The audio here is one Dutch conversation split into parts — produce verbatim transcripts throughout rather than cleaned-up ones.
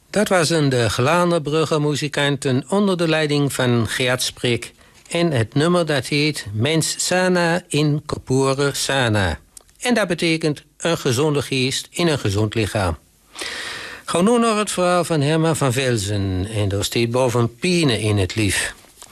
Dat was een de Glanerbrugge muzikanten onder de leiding van Gert Sprik. En het nummer dat heet Mens sana in corpore sana. En dat betekent een gezonde geest in een gezond lichaam. Ga nu naar het verhaal van Herman van Velzen. En daar staat boven Piene in het lief.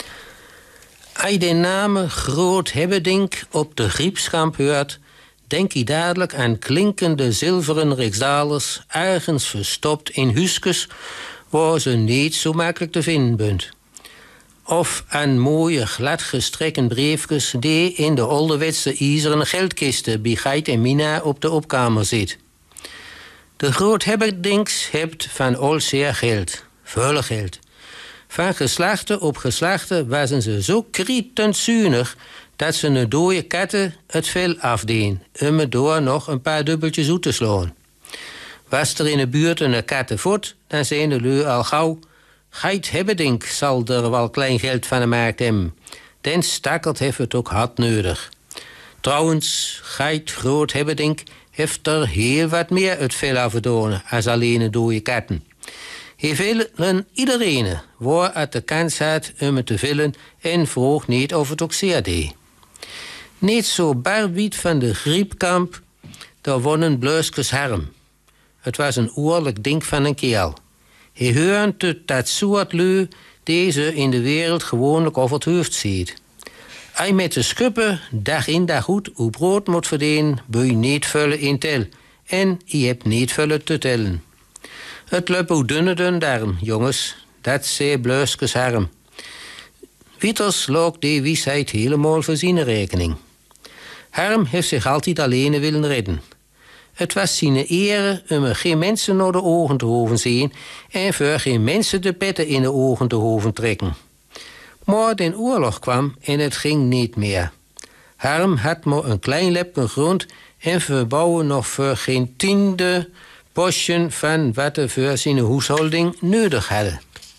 Als je de naam Groot Hebbedink op de griepskamp hoort, denk je dadelijk aan klinkende zilveren riksdalers, ergens verstopt in huskes waar ze niet zo makkelijk te vinden bent. Of aan mooie gladgestrekken briefjes die in de ouderwetse ijzeren geldkisten bij Geit en Mina op de opkamer zit. De Groothebberdinks hebt van al zeer geld, veel geld. Van geslachten op geslachten waren ze zo krietenzuinig dat ze een dode katten het vel afdeen, om er door nog een paar dubbeltjes uit te slaan. Was er in de buurt een kattenvoet, dan zijn de lui al gauw: Geit Hebbedink zal er wel klein geld van gemaakt hebben. Den stakkerd heeft het ook hard nodig. Trouwens, Geit Groot Hebbedink heeft er heel wat meer het vel afgedaan als alleen een dode katten. Hij willen iedereen waar het de kans had om het te vullen en vroeg niet of het ook zeer deed. Niet zo barwiet van de griepkamp, daar wonnen Bleuskes Harm. Het was een oorlijk ding van een kerel. Hij hoort tot dat soort lui deze in de wereld gewoonlijk over het hoofd ziet. Als je met de schuppen dag in dag uit uw brood moet verdienen, ben je niet vullen in tel. En je hebt niet vullen te tellen. Het loopt hoe dunner dan darm, jongens. Dat zei Bleuskes Harm. Wieters look die wijsheid helemaal voor zijn rekening. Harm heeft zich altijd alleen willen redden. Het was zijn ere om er geen mensen naar de ogen te hoeven zien en voor geen mensen de petten in de ogen te hoeven trekken. Maar de oorlog kwam en het ging niet meer. Harm had maar een klein lepje grond en verbouwen nog voor geen tiende postje van wat er voor zijn huishouding nodig hadden.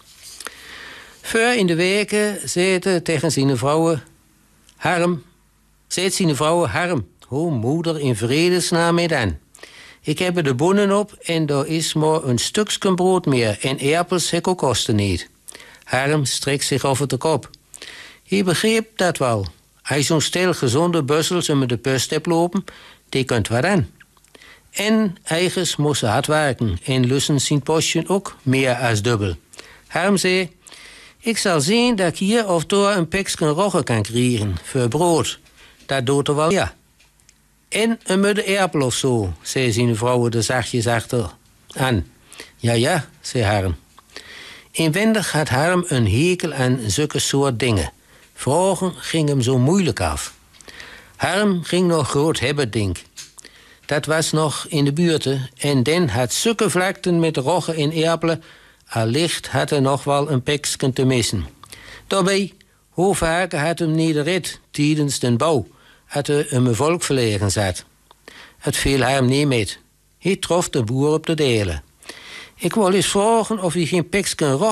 Voor in de weken zei tegen zijn vrouwen: Harm, zei zijn vrouwen: Harm, hoe moeder in vredesnaam mee dan? Ik heb er de bonnen op en er is maar een stukje brood meer en erpels heb ook kosten niet. Harm strekt zich over de kop. Hij begreep dat wel. Hij zo'n stel gezonde bussels met de pust heb lopen, die kunt wat aan. En eigens moest ze hard werken en lussen zijn postje ook meer als dubbel. Harm zei: ik zal zien dat ik hier of daar een pekje rogge kan krijgen voor brood. Dat doet er wel ja. En een mudde erpel of zo, zei zijn vrouw er zachtjes achter aan. Ja, ja, zei Harm. Inwendig had Harm een hekel aan zulke soort dingen. Vragen ging hem zo moeilijk af. Harm ging nog Groot Hebbedink. Dat was nog in de buurt en den had zulke vlakten met rogge en erpelen, allicht had hij nog wel een pekje te missen. Daarbij, hoe vaak had hem niet gered tijdens den bouw, had hij een volk verlegen zat. Het viel hem niet met. Hij trof de boer op de delen. Ik wil eens vragen of hij geen pekje rogge